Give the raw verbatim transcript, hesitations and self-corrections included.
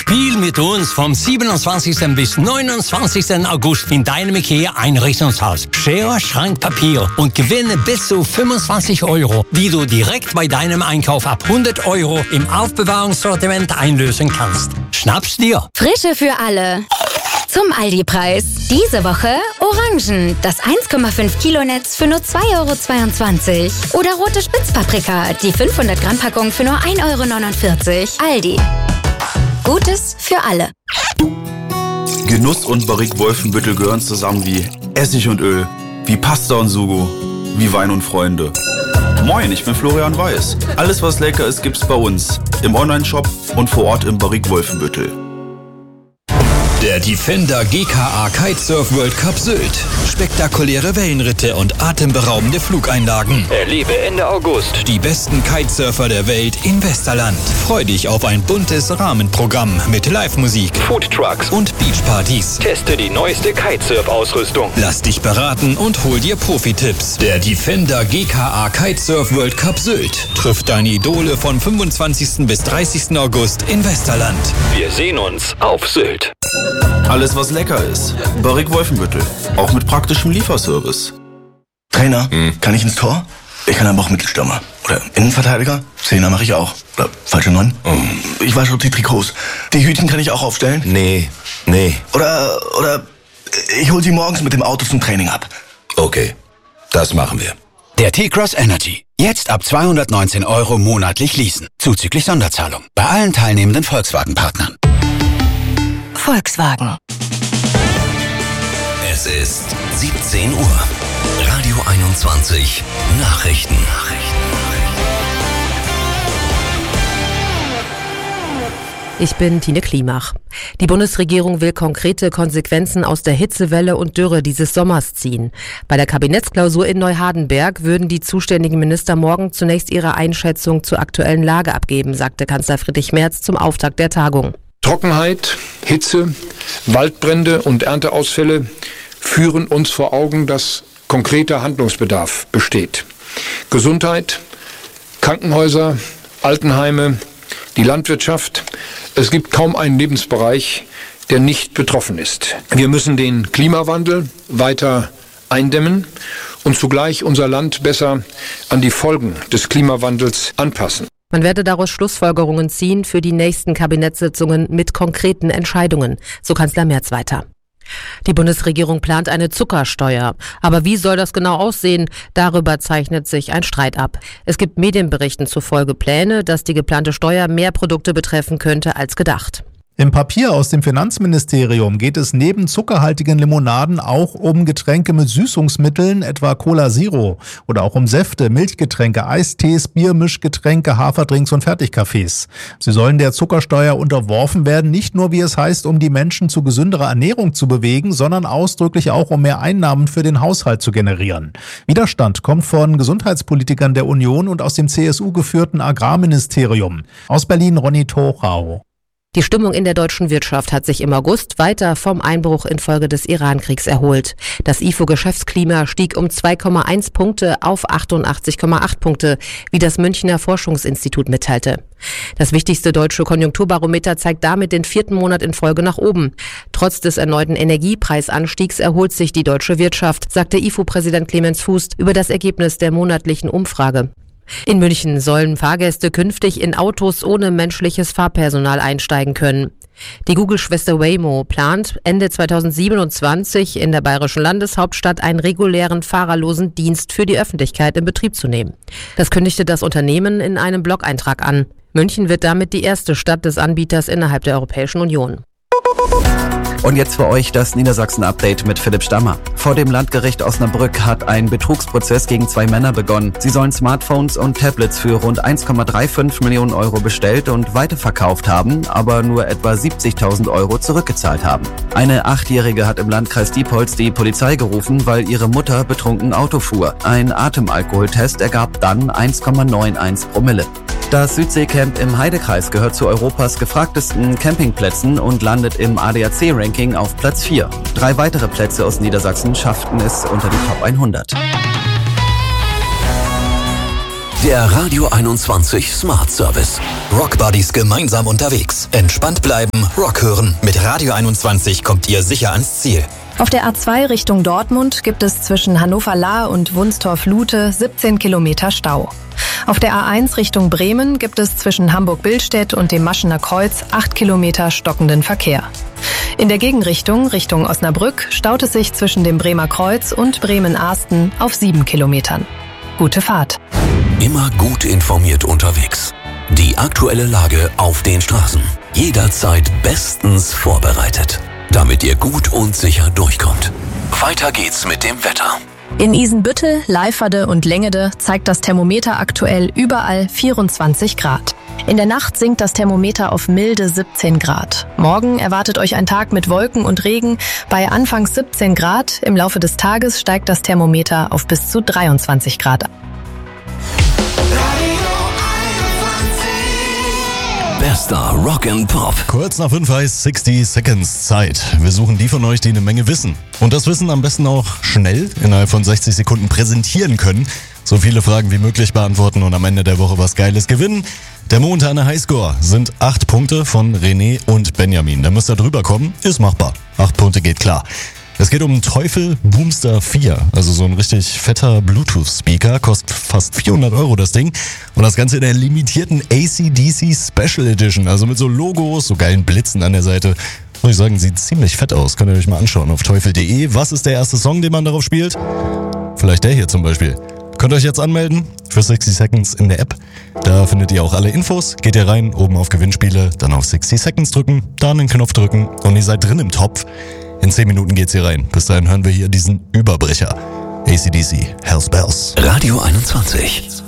Spiel mit uns vom siebenundzwanzigsten bis neunundzwanzigsten August in deinem IKEA-Einrichtungshaus. Schere, Schrank, Papier und gewinne bis zu fünfundzwanzig Euro, die du direkt bei deinem Einkauf ab hundert Euro im Aufbewahrungssortiment einlösen kannst. Schnapp's dir! Frische für alle. Zum Aldi-Preis. Diese Woche Orangen, das eins Komma fünf Kilo Netz für nur zwei Euro zweiundzwanzig. Oder rote Spitzpaprika, die fünfhundert Gramm Packung für nur ein Euro neunundvierzig. Aldi. Gutes für alle. Genuss und Barrique Wolfenbüttel gehören zusammen wie Essig und Öl, wie Pasta und Sugo, wie Wein und Freunde. Moin, ich bin Florian Weiß. Alles, was lecker ist, gibt's bei uns. Im Onlineshop und vor Ort im Barrique Wolfenbüttel. Der Defender G K A Kitesurf World Cup Sylt. Spektakuläre Wellenritte und atemberaubende Flugeinlagen. Erlebe Ende August die besten Kitesurfer der Welt in Westerland. Freu dich auf ein buntes Rahmenprogramm mit Live-Musik, Foodtrucks und Beachpartys. Teste die neueste Kitesurf-Ausrüstung. Lass dich beraten und hol dir Profi-Tipps. Der Defender G K A Kitesurf World Cup Sylt trifft deine Idole von fünfundzwanzigsten bis dreißigsten August in Westerland. Wir sehen uns auf Sylt. Alles, was lecker ist. Barrique Wolfenbüttel. Auch mit praktischem Lieferservice. Trainer, hm. kann ich ins Tor? Ich kann aber auch Mittelstürmer. Oder Innenverteidiger? Zehner mache ich auch. Oder falsche Neun? Oh. Ich wasche die Trikots. Die Hütchen kann ich auch aufstellen? Nee, nee. Oder, oder ich hole sie morgens mit dem Auto zum Training ab. Okay, das machen wir. Der T-Cross Energy. Jetzt ab zweihundertneunzehn Euro monatlich leasen. Zuzüglich Sonderzahlung. Bei allen teilnehmenden Volkswagen-Partnern. Volkswagen. Es ist siebzehn Uhr. Radio einundzwanzig. Nachrichten. Ich bin Tine Klimach. Die Bundesregierung will konkrete Konsequenzen aus der Hitzewelle und Dürre dieses Sommers ziehen. Bei der Kabinettsklausur in Neuhardenberg würden die zuständigen Minister morgen zunächst ihre Einschätzung zur aktuellen Lage abgeben, sagte Kanzler Friedrich Merz zum Auftakt der Tagung. Trockenheit, Hitze, Waldbrände und Ernteausfälle führen uns vor Augen, dass konkreter Handlungsbedarf besteht. Gesundheit, Krankenhäuser, Altenheime, die Landwirtschaft. Es gibt kaum einen Lebensbereich, der nicht betroffen ist. Wir müssen den Klimawandel weiter eindämmen und zugleich unser Land besser an die Folgen des Klimawandels anpassen. Man werde daraus Schlussfolgerungen ziehen für die nächsten Kabinettssitzungen mit konkreten Entscheidungen, so Kanzler Merz weiter. Die Bundesregierung plant eine Zuckersteuer. Aber wie soll das genau aussehen? Darüber zeichnet sich ein Streit ab. Es gibt Medienberichten zufolge Pläne, dass die geplante Steuer mehr Produkte betreffen könnte als gedacht. Im Papier aus dem Finanzministerium geht es neben zuckerhaltigen Limonaden auch um Getränke mit Süßungsmitteln, etwa Cola Zero, oder auch um Säfte, Milchgetränke, Eistees, Biermischgetränke, Haferdrinks und Fertigkaffees. Sie sollen der Zuckersteuer unterworfen werden, nicht nur, wie es heißt, um die Menschen zu gesünderer Ernährung zu bewegen, sondern ausdrücklich auch, um mehr Einnahmen für den Haushalt zu generieren. Widerstand kommt von Gesundheitspolitikern der Union und aus dem C S U geführten Agrarministerium. Aus Berlin Ronny Torau. Die Stimmung in der deutschen Wirtschaft hat sich im August weiter vom Einbruch infolge des Iran-Kriegs erholt. Das I F O-Geschäftsklima stieg um zwei Komma eins Punkte auf achtundachtzig Komma acht Punkte, wie das Münchner Forschungsinstitut mitteilte. Das wichtigste deutsche Konjunkturbarometer zeigt damit den vierten Monat in Folge nach oben. Trotz des erneuten Energiepreisanstiegs erholt sich die deutsche Wirtschaft, sagte I F O-Präsident Clemens Fuß über das Ergebnis der monatlichen Umfrage. In München sollen Fahrgäste künftig in Autos ohne menschliches Fahrpersonal einsteigen können. Die Google-Schwester Waymo plant, Ende zweitausendsiebenundzwanzig in der bayerischen Landeshauptstadt einen regulären fahrerlosen Dienst für die Öffentlichkeit in Betrieb zu nehmen. Das kündigte das Unternehmen in einem Blog-Eintrag an. München wird damit die erste Stadt des Anbieters innerhalb der Europäischen Union. Und jetzt für euch das Niedersachsen-Update mit Philipp Stammer. Vor dem Landgericht Osnabrück hat ein Betrugsprozess gegen zwei Männer begonnen. Sie sollen Smartphones und Tablets für rund eins Komma fünfunddreißig Millionen Euro bestellt und weiterverkauft haben, aber nur etwa siebzigtausend Euro zurückgezahlt haben. Eine Achtjährige hat im Landkreis Diepholz die Polizei gerufen, weil ihre Mutter betrunken Auto fuhr. Ein Atemalkoholtest ergab dann eins Komma einundneunzig Promille. Das Südseecamp im Heidekreis gehört zu Europas gefragtesten Campingplätzen und landet im A D A C-Ranking auf Platz vier. Drei weitere Plätze aus Niedersachsen schafften es unter die Top hundert. Der Radio einundzwanzig Smart Service. Rock Buddies gemeinsam unterwegs. Entspannt bleiben, Rock hören. Mit Radio einundzwanzig kommt ihr sicher ans Ziel. Auf der A zwei Richtung Dortmund gibt es zwischen Hannover-Lahr und Wunstorf-Lute siebzehn Kilometer Stau. Auf der A eins Richtung Bremen gibt es zwischen Hamburg-Billstedt und dem Maschener Kreuz acht Kilometer stockenden Verkehr. In der Gegenrichtung, Richtung Osnabrück, staut es sich zwischen dem Bremer Kreuz und Bremen-Ahsten auf sieben Kilometern. Gute Fahrt. Immer gut informiert unterwegs. Die aktuelle Lage auf den Straßen. Jederzeit bestens vorbereitet, damit ihr gut und sicher durchkommt. Weiter geht's mit dem Wetter. In Isenbüttel, Leiferde und Lengede zeigt das Thermometer aktuell überall vierundzwanzig Grad. In der Nacht sinkt das Thermometer auf milde siebzehn Grad. Morgen erwartet euch ein Tag mit Wolken und Regen bei anfangs siebzehn Grad. Im Laufe des Tages steigt das Thermometer auf bis zu dreiundzwanzig Grad. Bester Rock and Pop. Kurz nach fünf heißt sixty Seconds Zeit. Wir suchen die von euch, die eine Menge wissen. Und das Wissen am besten auch schnell, innerhalb von sechzig Sekunden präsentieren können. So viele Fragen wie möglich beantworten und am Ende der Woche was Geiles gewinnen. Der momentane Highscore sind acht Punkte von René und Benjamin. Da müsst ihr drüber kommen, ist machbar. Acht Punkte geht klar. Es geht um Teufel Boomster vier, also so ein richtig fetter Bluetooth-Speaker, kostet fast vierhundert Euro das Ding. Und das Ganze in der limitierten A C D C Special Edition, also mit so Logos, so geilen Blitzen an der Seite. Muss ich sagen, sieht ziemlich fett aus, könnt ihr euch mal anschauen auf teufel punkt de. Was ist der erste Song, den man darauf spielt? Vielleicht der hier zum Beispiel. Könnt ihr euch jetzt anmelden für sixty Seconds in der App. Da findet ihr auch alle Infos. Geht ihr rein, oben auf Gewinnspiele, dann auf sixty Seconds drücken, dann den Knopf drücken und ihr seid drin im Topf. In zehn Minuten geht's hier rein. Bis dahin hören wir hier diesen Überbrecher. A C D C, Hell's Bells. Radio einundzwanzig.